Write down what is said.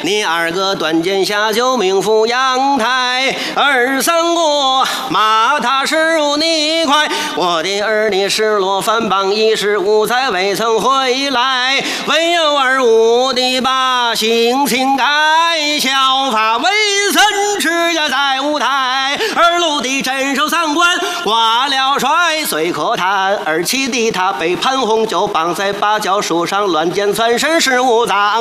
你二哥断剑下就命赴阳台，二三过骂他是如泥块。我的儿你失落反邦，一时无才未曾回来，唯有二五的把性情改，效法为僧持家在舞台。二路的镇守三关挂了帅，虽可叹二七的他被潘洪就绑在芭蕉树上，乱箭穿身是无脏。